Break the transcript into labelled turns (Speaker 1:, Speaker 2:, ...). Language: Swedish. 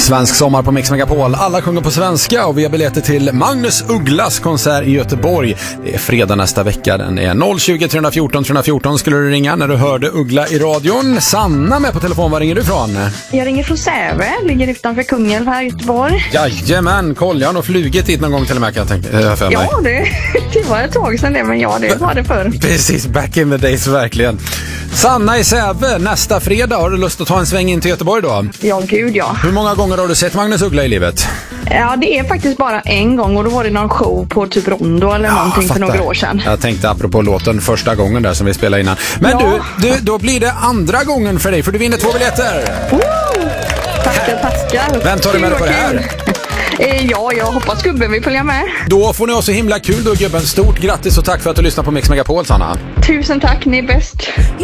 Speaker 1: Svensk sommar på Mix Megapol. Alla sjunger på svenska och vi har biljetter till Magnus Ugglas konsert i Göteborg. Det är fredag nästa vecka. Den är 020 314 314 skulle du ringa när du hörde Uggla i radion. Sanna med på telefon, var ringer du ifrån?
Speaker 2: Jag ringer från Säve, ligger utanför Kungälv här i Göteborg.
Speaker 1: Jajamän, kolla, jag har nog flugit hit någon gång till och med, kan jag tänka för mig.
Speaker 2: Ja, det var ett tag sedan det, men ja, det var det förr.
Speaker 1: Precis, back in the days, verkligen. Sanna i Säve, nästa fredag, har du lust att ta en sväng in till Göteborg då?
Speaker 2: Ja, gud ja.
Speaker 1: Hur många gånger har du sett Magnus Uggla i livet?
Speaker 2: Ja, det är faktiskt bara en gång och då var det någon show på typ Rondo eller någonting för några år sedan.
Speaker 1: Jag tänkte apropå låten första gången där som vi spelade innan. Men
Speaker 2: ja.
Speaker 1: du, då blir det andra gången för dig, för du vinner 2 biljetter.
Speaker 2: Tackar.
Speaker 1: Vem tar du med dig på det här?
Speaker 2: Ja, jag hoppas gubben vill följa med.
Speaker 1: Då får ni också himla kul då, gubben. Stort grattis och tack för att du lyssnar på Mix Megapol, Sanna.
Speaker 2: Tusen tack, ni är bäst.